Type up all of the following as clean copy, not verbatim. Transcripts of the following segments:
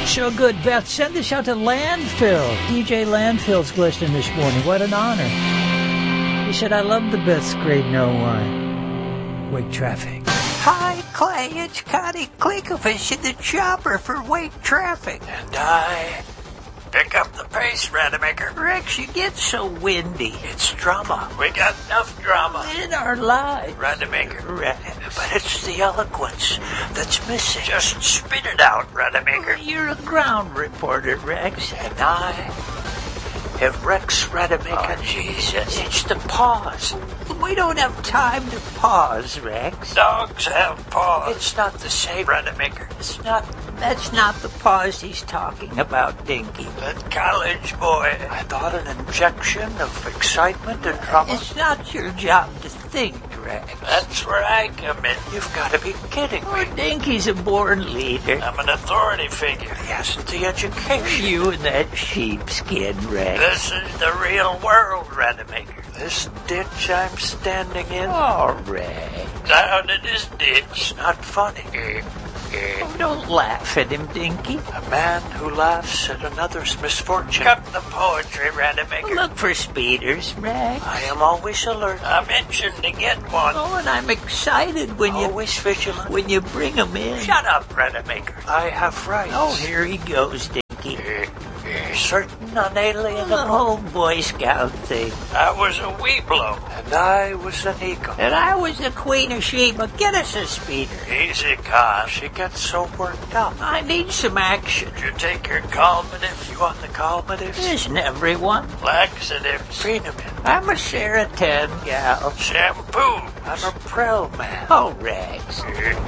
So good, Beth. Send this out to Landfill. DJ Landfill's listening this morning. What an honor. He said, I love the Beth's grade no one. Wake traffic. Hi, Clay. It's Connie Clinkovish in the chopper for Wake Traffic. And I pick up the pace, Rademacher. Rex, you get so windy. It's drama. We got enough drama In our lives. Rademacher. But it's the eloquence that's missing. Just spit it out, Rademacher. You're a ground reporter, Rex. And I have Rex Rademacher. Oh, Jesus. It's the pause. We don't have time to pause, Rex. Dogs have paws. It's not the same, Rademacher. It's not. That's not the pause he's talking about, Dinky. That college boy. I thought an injection of excitement and drama. It's not your job to think, Rex. That's where I come in. You've got to be kidding me. Oh, Dinky's a born leader. I'm an authority figure. He hasn't the education. You and that sheepskin, Rex. This is the real world, Rademacher. This ditch I'm standing in. Oh, Rex. Down in this ditch. Not funny. Oh, don't laugh at him, Dinky. A man who laughs at another's misfortune. Cut the poetry, Rademacher. Look for speeders, Rex. I am always alert. I'm itching to get one. Oh, and I'm excited when Always vigilant. you bring them in. Shut up, Rademacher. I have rights. Oh, here he goes, Dinky. Certain unalienable. The whole Boy Scout thing. I was a weeblo. And I was an eagle. And I was the Queen of Sheba. Get us a speeder. Easy, Con. She gets so worked up. I need some action. Did you take your calmative? You want the calmative? Isn't everyone? Laxative. Phenomen. I'm a Seratan gal. Shampoo. I'm a Prel man. Oh, Rex.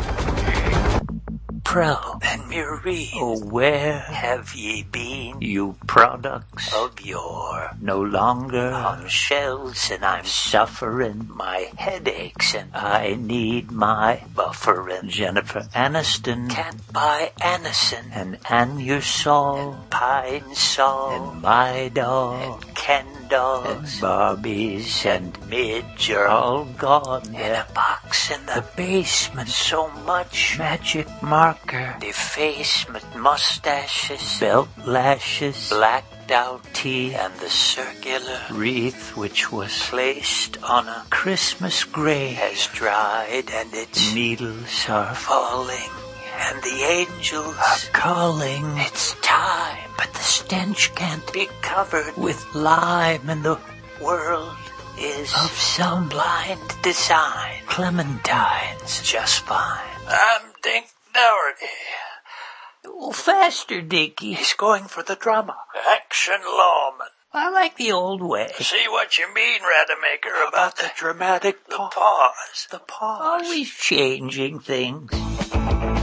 Prel and Murine. Oh, where have ye been, you products of yore? No longer on shelves, and I'm suffering. My head aches, and I need my bufferin'. Jennifer Aniston can't buy Anison, and Anusol, Pine Sol, and Midol, and Ken dolls, and Barbies, and Midge are all gone. In a box in the basement, so much magic marker, defacement, mustaches, belt lashes, blacked out tea, and the circular wreath which was placed on a Christmas grave has dried, and its needles are falling, and the angels are calling. It's time, but the stench can't be covered with lime, and the world is of some blind design. Clementine's just fine. I'm Dink Dougherty. Oh, faster, Dinky. He's going for the drama. Action lawman. I like the old way. See what you mean, Rademacher, about the dramatic pause. The pause. Always changing things.